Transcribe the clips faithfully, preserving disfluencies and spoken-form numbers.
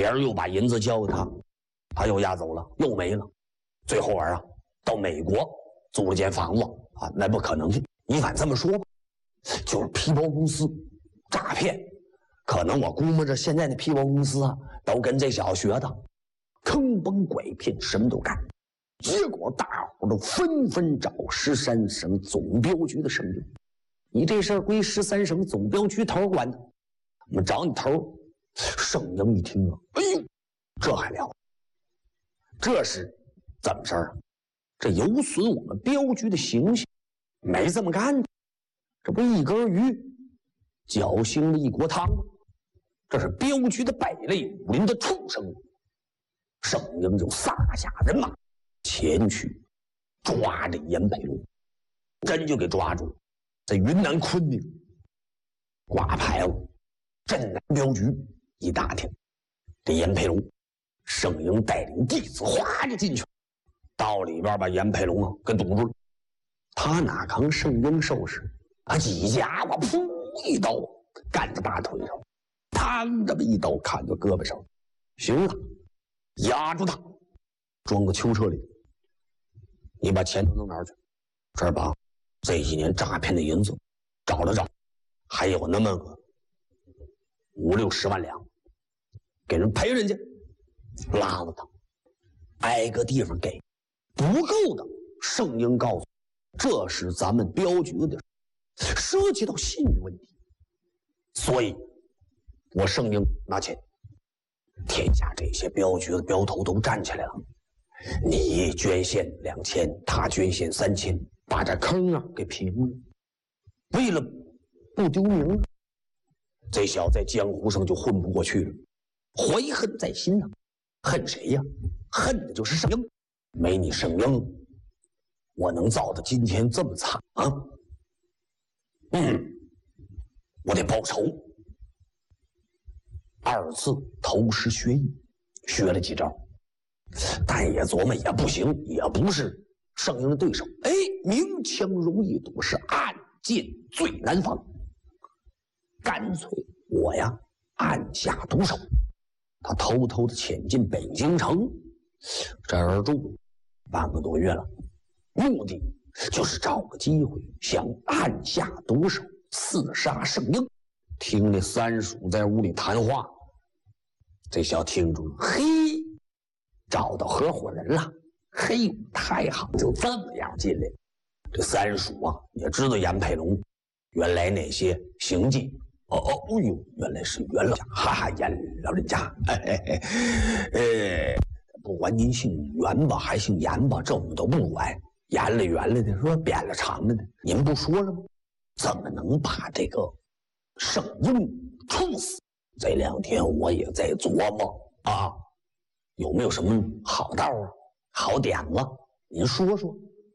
别人又把银子交给他，他又押走了，又没了。最后儿啊，到美国租了间房子啊，那不可能。你反这么说吧，就是皮包公司诈骗。可能我估摸着现在的皮包公司啊，都跟这小子学的，坑蒙拐骗什么都干。结果大伙都纷纷找十三省总镖局的声音。你这事儿归十三省总镖局头管的，我们找你头。盛英一听啊，哎呦，这还了？这是怎么事儿啊？这有损我们镖局的形象，没这么干的。这不一根鱼搅腥了一锅汤吗？这是镖局的败类，武林的畜生。盛英就撒下人马前去抓这严培龙，真就给抓住了。在云南昆明挂牌了，镇南镖局一打听，这严培龙，盛英带领弟子哗就进去了，到里边把严培龙啊给堵住了。他哪扛盛英受使啊？几家伙噗一刀干在大腿上，嘡这么一刀砍到胳膊上。行了，压住他，装个囚车里。你把钱都弄哪儿去？这儿把这几年诈骗的银子找了找，还有那么个五六十万两，给人赔人家，拉了他，挨个地方给，不够的。盛英告诉，这是咱们镖局的，涉及到信誉问题，所以我盛英拿钱。天下这些镖局的镖头都站起来了，你捐献两千，他捐献三千，把这坑啊给平了。为了不丢名，这小子在江湖上就混不过去了，怀恨在心呐、啊。恨谁呀？恨的就是盛英。没你盛英，我能造的今天这么惨啊？嗯，我得报仇。二次投师学艺，学了几招，但也琢磨也不行，也不是盛英的对手。哎，明枪容易躲，是暗箭最难防。干脆我呀暗下毒手。他偷偷的潜进北京城，这儿住半个多月了，目的就是找个机会想暗下毒手刺杀盛英。听那三叔在屋里谈话，这小听住了，嘿，找到合伙人了，嘿，太好，就这么样进来。这三叔啊也知道严培龙原来那些行迹，哦哦，哎呦，原来是袁老家，哈哈，严老人家，哎哎哎，哎，不管您姓袁吧，还姓严吧，这我们都不管，严了圆了的，说扁了长了的，您不说了吗？怎么能把这个盛英处死？这两天我也在琢磨啊，有没有什么好道啊、好点子？您说说。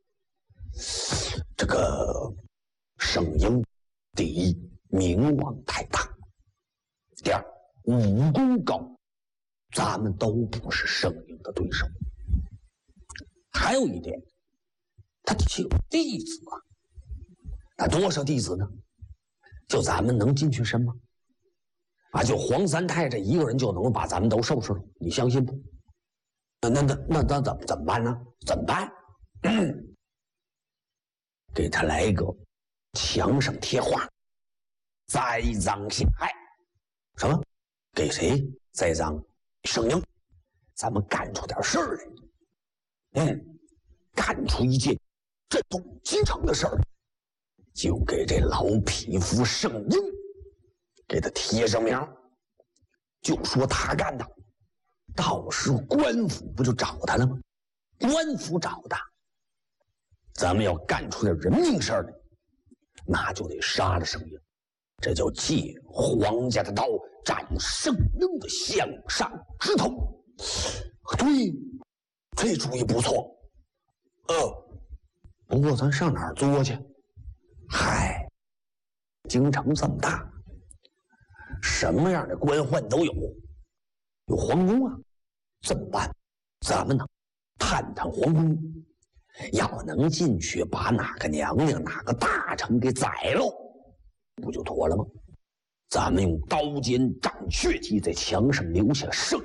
这个盛英，第一名望太大，第二武功高，咱们都不是盛英的对手。还有一点，他得有弟子啊，那多少弟子呢？就咱们能进去什么？啊，就黄三太这一个人就能把咱们都收拾了，你相信不？那那那那那怎么怎么办呢？怎么办？嗯、给他来个墙上贴画，栽赃陷害。什么？给谁栽赃？盛英，咱们干出点事儿来。嗯，干出一件震动京城的事儿，就给这老匹夫盛英给他贴上名，就说他干的。到时候官府不就找他了吗？官府找他，咱们要干出点人命事儿来，那就得杀了盛英。这叫借皇家的刀斩盛英的项上之头。对，这主意不错。呃，不过咱上哪儿作去？嗨，京城这么大，什么样的官宦都有，有皇宫啊。怎么办？咱们呢，探探皇宫，要能进去把哪个娘娘、哪个大臣给宰了，不就妥了吗？咱们用刀尖斩血迹在墙上留下盛